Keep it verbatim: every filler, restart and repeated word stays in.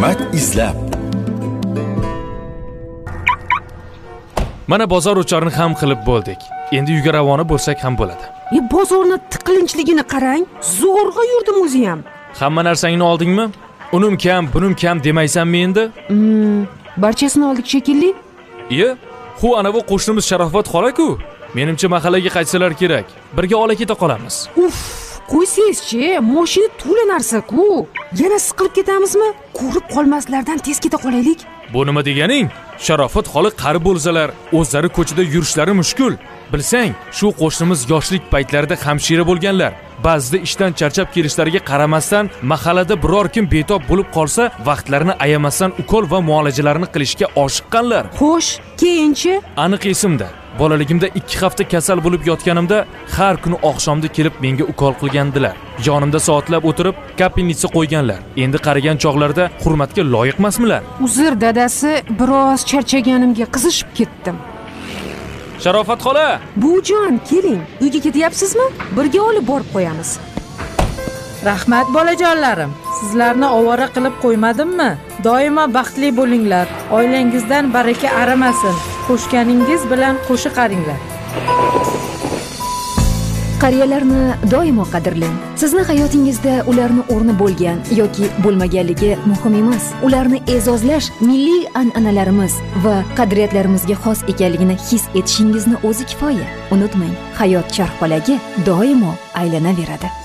Rahmat izlab. Mana bozor uchorini ham qilib bo'ldik. Endi uyga ravona bo'lsak ham bo'ladi. E bozorni tiqilinchligini qarang. Zo'rg'a yurdim o'zi ham. Hamma narsangni oldingmi? Unim kam, bunim kam demaysanmi endi? Hmm, barchasini oldik shekilli. Iye, xo ana bu qo'shnimiz Sharofat xola-ku. Menimcha mahallaga qaytsalar kerak. Birga ola keta qolamiz. Uf, qo'ysiz-chi, mashina to'la narsa-ku. Yana siqilib ketamizmi? Ko'rib qolmaslardan tez keta qolaylik. Bu nima deganing? Sharofat xola qari bo'lsalar, o'zlari ko'chada yurishlari mushkul. Bilsang, shu qo'shnimiz yoshlik paytlarida hamshira bo'lganlar. Ba'zida ishdan charchab kelishlariga qaramasdan, mahallada biror kim betob bo'lib qolsa, vaqtlarini ayamasdan ukol va muolajalarni qilishga oshiqqanlar. Xo'sh, keyinchi? Aniq esimda. Bolaligimda ikki hafta kasal bo'lib yotganimda har kuni oqshomda kelib menga ukol qilgandilar. Yonimda soatlab o'tirib, kapelnitsa qo'yganlar. Endi qarigan chog'larda hurmatga loyiqmasmilar? Uzr dadasi, biroz charchaganimga qizishib ketdim. Sharofat xola, bujon, keling. Uyga ketyapsizmi? Birga olib borib qo'yamiz. Rahmat bolajonlarim. Sizlarni ovora qilib qo'ymadimmi? Doimo baxtli bo'linglar. Oilangizdan baraka arimasin. Qo'shganingiz bilan qo'shiq qaringlar. Qariyalarni doimo qadrlang. Sizni hayotingizda ularning o'rni bo'lgan yoki bo'lmaganligi muhim emas. Ularni e'zozlash milliy an'analarimiz va qadriyatlarimizga xos ekanligini his etishingizni o'zi kifoya. Unutmang, hayot charxpalagi doimo aylanaveradi.